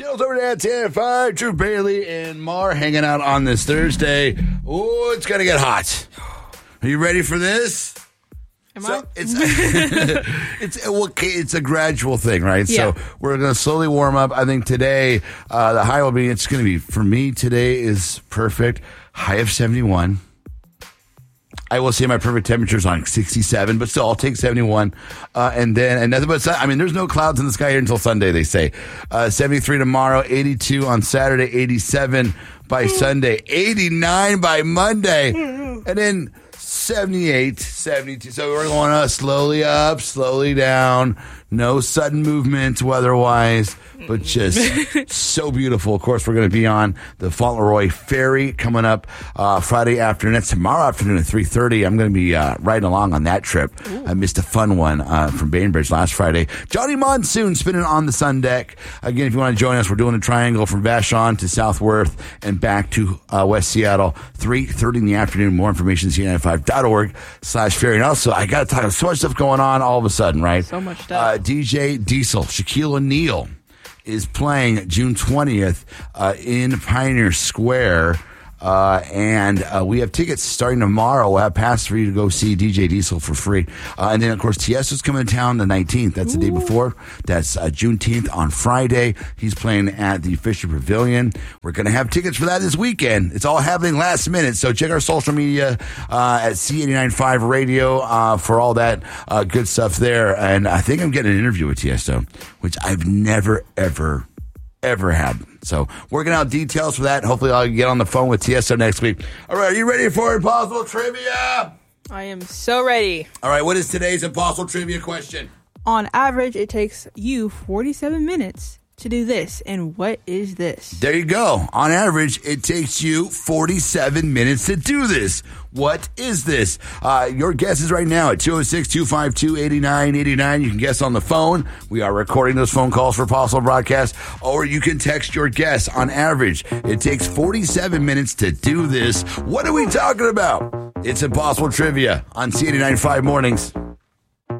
Chills over there at 10-5. Drew Bailey and Mar hanging out on this Thursday. Oh, it's going to get hot. Are you ready for this? Am I? It's a gradual thing, right? Yeah. So we're going to slowly warm up. I think today, the high will be, it's going to be, for me, today is perfect. High of 71. I will say my perfect temperature is on 67, but still, I'll take 71. And nothing but sun. I mean, there's no clouds in the sky here until Sunday, they say. 73 tomorrow, 82 on Saturday, 87 by Sunday, 89 by Monday, and then 78, 72. So we're going slowly up, slowly down. No sudden movement weather-wise, but just so beautiful. Of course, we're going to be on the Fauntleroy Ferry coming up Friday afternoon. That's tomorrow afternoon at 3:30. I'm going to be riding along on that trip. Ooh. I missed a fun one from Bainbridge last Friday. Johnny Monsoon spinning on the sun deck. Again, if you want to join us, we're doing a triangle from Vashon to Southworth and back to West Seattle, 3:30 in the afternoon. More information at c95.org/ferry. And also, I got to talk about so much stuff going on all of a sudden, right? So much stuff. DJ Diesel, Shaquille O'Neal is playing June 20th in Pioneer Square. And we have tickets starting tomorrow. We'll have passes for you to go see DJ Diesel for free. And then, of course, Tiesto's coming to town the 19th. That's the day before. That's Juneteenth on Friday. He's playing at the Fisher Pavilion. We're going to have tickets for that this weekend. It's all happening last minute. So check our social media at C89.5 Radio for all that good stuff there. And I think I'm getting an interview with Tiesto, which I've never, ever had. So working out details for that. Hopefully I'll get on the phone with Tiesto next week. All right, are you ready for Impossible Trivia? I am so ready. All right, what is today's Impossible Trivia question? On average, it takes you 47 minutes to do this. And what is this? There you go. On average, it takes you 47 minutes to do this. What is this? Your guess is right now at 206-252-8989. You can guess on the phone. We are recording those phone calls for possible broadcast. Or you can text your guess. On average, it takes 47 minutes to do this. What are we talking about? It's Impossible Trivia on C89.5 Mornings.